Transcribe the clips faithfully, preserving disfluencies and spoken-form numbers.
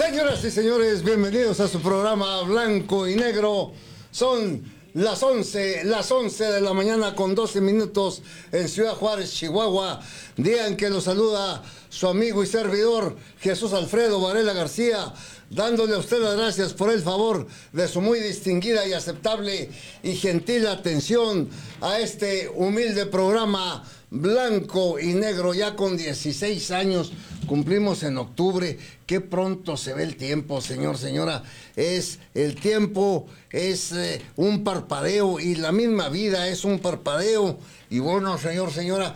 Señoras y señores, bienvenidos a su programa Blanco y Negro. Son las once, las once de la mañana con doce minutos en Ciudad Juárez, Chihuahua. Día en que los saluda su amigo y servidor Jesús Alfredo Varela García, dándole a usted las gracias por el favor de su muy distinguida y aceptable y gentil atención a este humilde programa Blanco y Negro. Ya con dieciséis años cumplimos en octubre. Qué pronto se ve el tiempo, señor, señora. Es el tiempo, es eh, un parpadeo, y la misma vida es un parpadeo. Y bueno, señor, señora,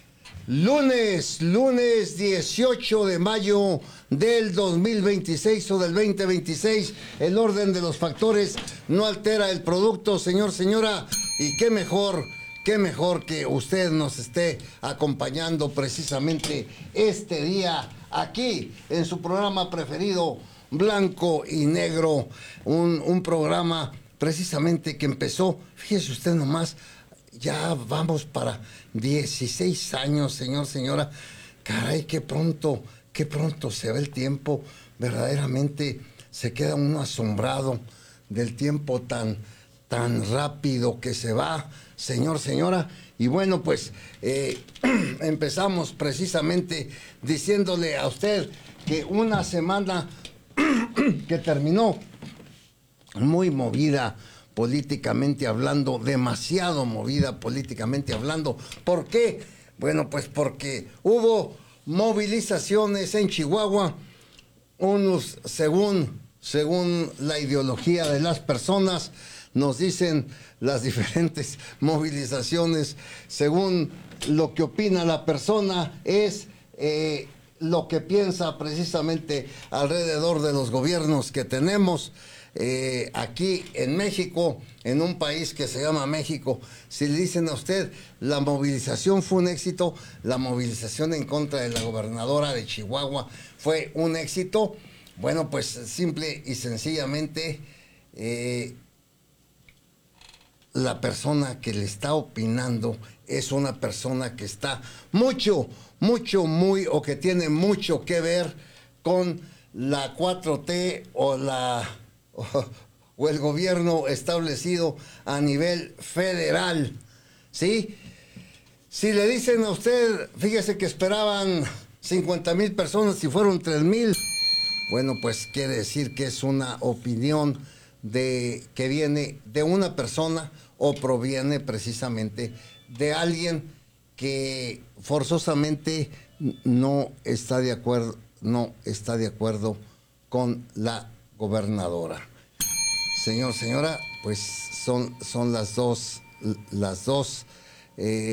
lunes, lunes dieciocho de mayo del dos mil veintiséis o del veinte veintiséis, el orden de los factores no altera el producto, señor, señora, y qué mejor, qué mejor que usted nos esté acompañando precisamente este día aquí en su programa preferido, Blanco y Negro, un, un programa precisamente que empezó, fíjese usted nomás, ya vamos para dieciséis años, señor, señora. Caray, qué pronto, qué pronto se va el tiempo. Verdaderamente se queda uno asombrado del tiempo tan, tan rápido que se va, señor, señora. Y bueno, pues eh, empezamos precisamente diciéndole a usted que una semana que terminó muy movida políticamente hablando, demasiado movida políticamente hablando. ¿Por qué? Bueno, pues porque hubo movilizaciones en Chihuahua, unos según, según la ideología de las personas, nos dicen las diferentes movilizaciones, según lo que opina la persona, es eh, lo que piensa precisamente alrededor de los gobiernos que tenemos. Eh, aquí en México, en un país que se llama México. Si le dicen a usted, la movilización fue un éxito, la movilización en contra de la gobernadora de Chihuahua fue un éxito, bueno, pues simple y sencillamente eh, la persona que le está opinando es una persona que está mucho, mucho, muy, o que tiene mucho que ver con la cuatro T o la o el gobierno establecido a nivel federal, ¿sí? Si le dicen a usted, fíjese que esperaban cincuenta mil personas y fueron tres mil, bueno, pues quiere decir que es una opinión de, que viene de una persona o proviene precisamente de alguien que forzosamente no está de acuerdo, no está de acuerdo con la gobernadora. Señor, señora, pues son, son las dos, las dos eh,